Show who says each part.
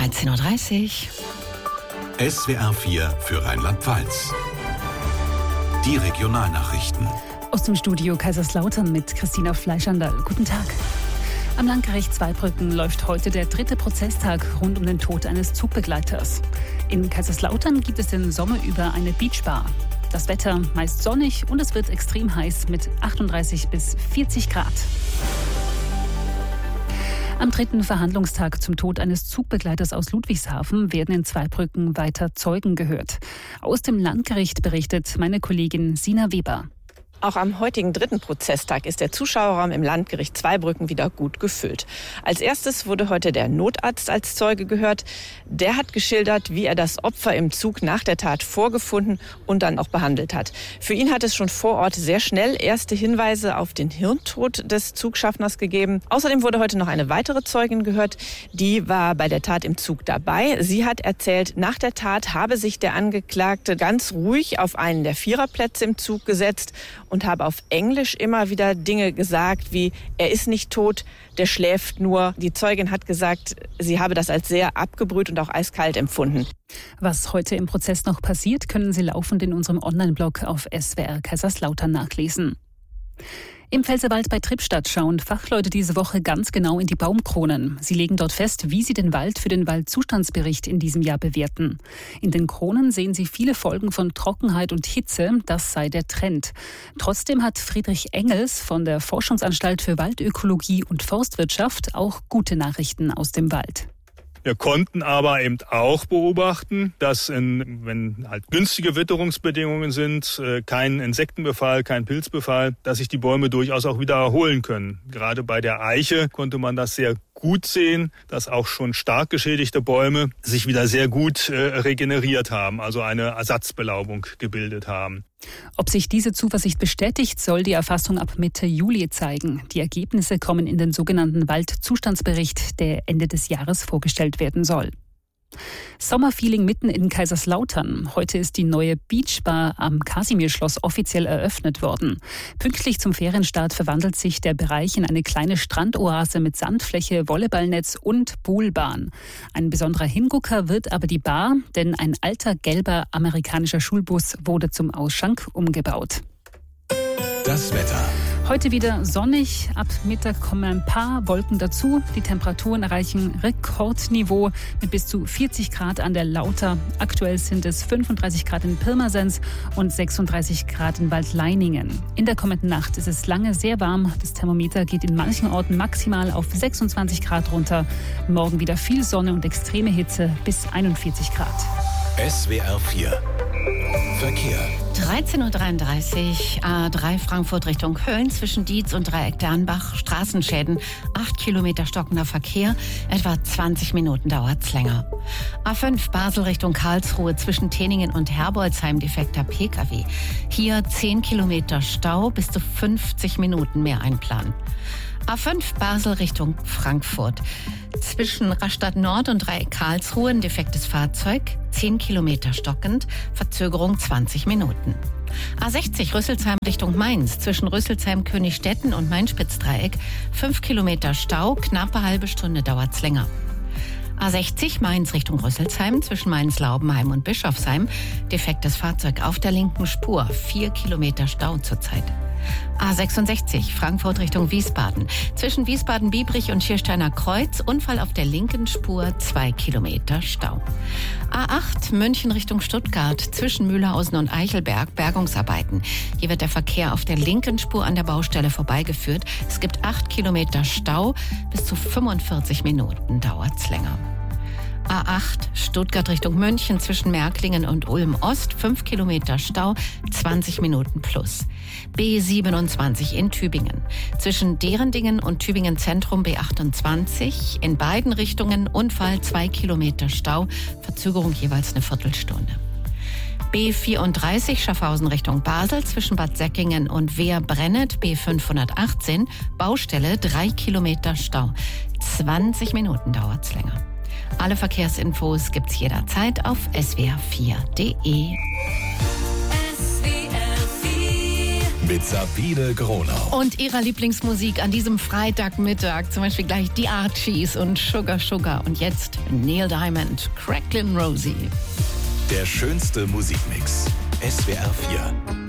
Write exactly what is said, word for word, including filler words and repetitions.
Speaker 1: dreizehn Uhr dreißig.
Speaker 2: S W R vier für Rheinland-Pfalz. Die Regionalnachrichten.
Speaker 3: Aus dem Studio Kaiserslautern mit Christina Fleischandl. Guten Tag. Am Landgericht Zweibrücken läuft heute der dritte Prozesstag rund um den Tod eines Zugbegleiters. In Kaiserslautern gibt es den Sommer über eine Beachbar. Das Wetter meist sonnig und es wird extrem heiß mit achtunddreißig bis vierzig Grad. Am dritten Verhandlungstag zum Tod eines Zugbegleiters aus Ludwigshafen werden in Zweibrücken weiter Zeugen gehört. Aus dem Landgericht berichtet meine Kollegin Sina Weber.
Speaker 4: Auch am heutigen dritten Prozesstag ist der Zuschauerraum im Landgericht Zweibrücken wieder gut gefüllt. Als erstes wurde heute der Notarzt als Zeuge gehört. Der hat geschildert, wie er das Opfer im Zug nach der Tat vorgefunden und dann auch behandelt hat. Für ihn hat es schon vor Ort sehr schnell erste Hinweise auf den Hirntod des Zugschaffners gegeben. Außerdem wurde heute noch eine weitere Zeugin gehört. Die war bei der Tat im Zug dabei. Sie hat erzählt, nach der Tat habe sich der Angeklagte ganz ruhig auf einen der Viererplätze im Zug gesetzt und habe auf Englisch immer wieder Dinge gesagt wie, er ist nicht tot, der schläft nur. Die Zeugin hat gesagt, sie habe das als sehr abgebrüht und auch eiskalt empfunden.
Speaker 3: Was heute im Prozess noch passiert, können Sie laufend in unserem Online-Blog auf S W R Kaiserslautern nachlesen. Im Pfälzerwald bei Trippstadt schauen Fachleute diese Woche ganz genau in die Baumkronen. Sie legen dort fest, wie sie den Wald für den Waldzustandsbericht in diesem Jahr bewerten. In den Kronen sehen sie viele Folgen von Trockenheit und Hitze. Das sei der Trend. Trotzdem hat Friedrich Engels von der Forschungsanstalt für Waldökologie und Forstwirtschaft auch gute Nachrichten aus dem Wald.
Speaker 5: Wir konnten aber eben auch beobachten, dass in, wenn halt günstige Witterungsbedingungen sind, kein Insektenbefall, kein Pilzbefall, dass sich die Bäume durchaus auch wieder erholen können. Gerade bei der Eiche konnte man das sehr gut sehen, dass auch schon stark geschädigte Bäume sich wieder sehr gut äh, regeneriert haben, also eine Ersatzbelaubung gebildet haben.
Speaker 3: Ob sich diese Zuversicht bestätigt, soll die Erfassung ab Mitte Juli zeigen. Die Ergebnisse kommen in den sogenannten Waldzustandsbericht, der Ende des Jahres vorgestellt werden soll. Sommerfeeling mitten in Kaiserslautern. Heute ist die neue Beachbar am Kasimir-Schloss offiziell eröffnet worden. Pünktlich zum Ferienstart verwandelt sich der Bereich in eine kleine Strandoase mit Sandfläche, Volleyballnetz und Poolbahn. Ein besonderer Hingucker wird aber die Bar, denn ein alter gelber amerikanischer Schulbus wurde zum Ausschank umgebaut.
Speaker 2: Das Wetter.
Speaker 3: Heute wieder sonnig, ab Mittag kommen ein paar Wolken dazu. Die Temperaturen erreichen Rekordniveau mit bis zu vierzig Grad an der Lauter. Aktuell sind es fünfunddreißig Grad in Pirmasens und sechsunddreißig Grad in Waldleiningen. In der kommenden Nacht ist es lange sehr warm. Das Thermometer geht in manchen Orten maximal auf sechsundzwanzig Grad runter. Morgen wieder viel Sonne und extreme Hitze bis einundvierzig Grad.
Speaker 2: S W R vier Verkehr.
Speaker 1: dreizehn Uhr dreiunddreißig, A drei Frankfurt Richtung Köln zwischen Dietz und Dreieck-Dernbach. Straßenschäden, acht Kilometer stockender Verkehr, etwa zwanzig Minuten dauert's länger. A fünf Basel Richtung Karlsruhe zwischen Teningen und Herbolzheim defekter P K W. Hier zehn Kilometer Stau, bis zu fünfzig Minuten mehr einplanen. A fünf Basel Richtung Frankfurt. Zwischen Rastatt Nord und Dreieck Karlsruhe ein defektes Fahrzeug, zehn Kilometer stockend, Verzögerung zwanzig Minuten. A sechzig Rüsselsheim Richtung Mainz, zwischen Rüsselsheim, Königstetten und Main-Spitz-Dreieck, fünf Kilometer Stau, knappe halbe Stunde dauert's länger. A sechzig Mainz Richtung Rüsselsheim, zwischen Mainz-Laubenheim und Bischofsheim, defektes Fahrzeug auf der linken Spur, vier Kilometer Stau zurzeit. A sechsundsechzig Frankfurt Richtung Wiesbaden. Zwischen Wiesbaden-Biebrich und Schiersteiner Kreuz, Unfall auf der linken Spur, zwei Kilometer Stau. A acht München Richtung Stuttgart. Zwischen Mühlhausen und Eichelberg, Bergungsarbeiten. Hier wird der Verkehr auf der linken Spur an der Baustelle vorbeigeführt. Es gibt acht Kilometer Stau, bis zu fünfundvierzig Minuten dauert's länger. A acht Stuttgart Richtung München zwischen Märklingen und Ulm Ost, fünf Kilometer Stau, zwanzig Minuten plus. B siebenundzwanzig in Tübingen. Zwischen Derendingen und Tübingen Zentrum B achtundzwanzig. In beiden Richtungen Unfall, zwei Kilometer Stau, Verzögerung jeweils eine Viertelstunde. B vierunddreißig Schaffhausen Richtung Basel zwischen Bad Säckingen und Wehr-Brennet, B fünfhundertachtzehn, Baustelle, drei Kilometer Stau. zwanzig Minuten dauert's länger. Alle Verkehrsinfos gibt's jederzeit auf s w r vier punkt d e.
Speaker 2: mit Sabine Gronau.
Speaker 1: Und ihrer Lieblingsmusik an diesem Freitagmittag, zum Beispiel gleich die Archies und Sugar Sugar. Und jetzt Neil Diamond, Cracklin' Rosie.
Speaker 2: Der schönste Musikmix. S W R vier.